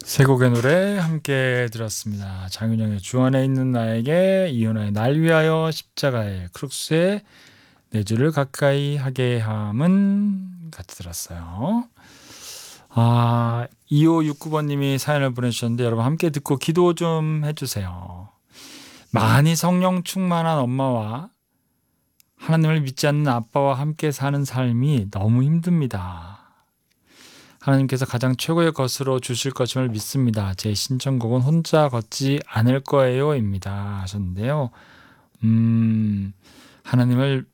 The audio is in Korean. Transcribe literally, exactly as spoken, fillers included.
세 곡의 노래 함께 들었습니다. 장윤영의 주 안에 있는 나에게, 이윤아의 날 위하여, 십자가의 크룩스의 내 주를 가까이 하게 함은 같이 들었어요. 아, 이오육구 번님이 사연을 보내주셨는데 여러분 함께 듣고 기도 좀 해주세요. 많이 성령 충만한 엄마와 하나님을 믿지 않는 아빠와 함께 사는 삶이 너무 힘듭니다. 하나님께서 가장 최고의 것으로 주실 것임을 믿습니다. 제 신청곡은 혼자 걷지 않을 거예요 입니다 하셨는데요. 음, 하나님을